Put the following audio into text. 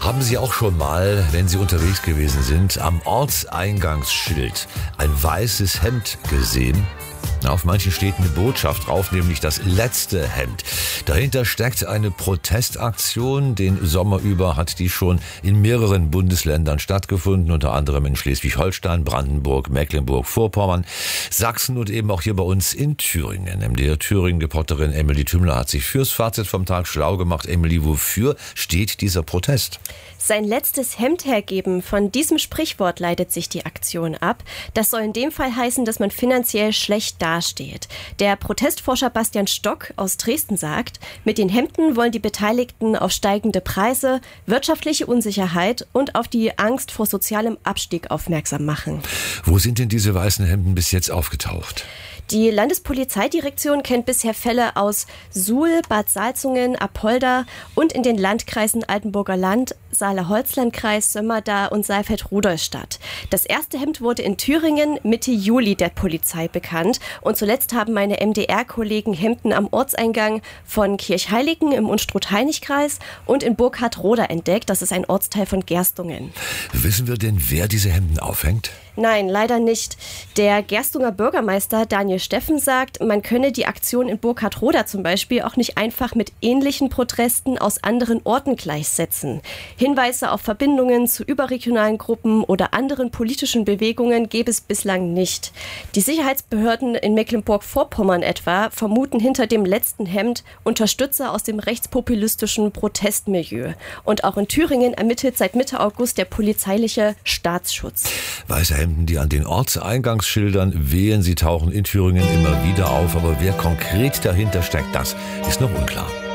Haben Sie auch schon mal, wenn Sie unterwegs gewesen sind, am Ortseingangsschild ein weißes Hemd gesehen? Auf manchen steht eine Botschaft drauf, nämlich das letzte Hemd. Dahinter steckt eine Protestaktion. Den Sommer über hat die schon in mehreren Bundesländern stattgefunden, unter anderem in Schleswig-Holstein, Brandenburg, Mecklenburg-Vorpommern, Sachsen und eben auch hier bei uns in Thüringen. MDR Thüringen-Reporterin Emily Tümmler hat sich fürs Fazit vom Tag schlau gemacht. Emily, wofür steht dieser Protest? Sein letztes Hemd hergeben, von diesem Sprichwort leitet sich die Aktion ab. Das soll in dem Fall heißen, dass man finanziell schlecht dasteht. Der Protestforscher Bastian Stock aus Dresden sagt, mit den Hemden wollen die Beteiligten auf steigende Preise, wirtschaftliche Unsicherheit und auf die Angst vor sozialem Abstieg aufmerksam machen. Wo sind denn diese weißen Hemden bis jetzt aufgetaucht? Die Landespolizeidirektion kennt bisher Fälle aus Suhl, Bad Salzungen, Apolda und in den Landkreisen Altenburger Land, Saale-Holzland-Kreis, Sömmerda und Saalfeld-Rudolstadt. Das erste Hemd wurde in Thüringen Mitte Juli der Polizei bekannt. Und zuletzt haben meine MDR-Kollegen Hemden am Ortseingang von Kirchheiligen im Unstrut-Hainich-Kreis und in Burghardt-Roda entdeckt. Das ist ein Ortsteil von Gerstungen. Wissen wir denn, wer diese Hemden aufhängt? Nein, leider nicht. Der Gerstunger Bürgermeister Daniel Steffen sagt, man könne die Aktion in Burghardt-Roda zum Beispiel auch nicht einfach mit ähnlichen Protesten aus anderen Orten gleichsetzen. Hinweise auf Verbindungen zu überregionalen Gruppen oder anderen politischen Bewegungen gäbe es bislang nicht. Die Sicherheitsbehörden in Mecklenburg-Vorpommern etwa vermuten hinter dem letzten Hemd Unterstützer aus dem rechtspopulistischen Protestmilieu. Und auch in Thüringen ermittelt seit Mitte August der polizeiliche Staatsschutz. Weiße Hemden, die an den Ortseingangsschildern wehen, sie tauchen in Thüringen immer wieder auf. Aber wer konkret dahinter steckt, das ist noch unklar.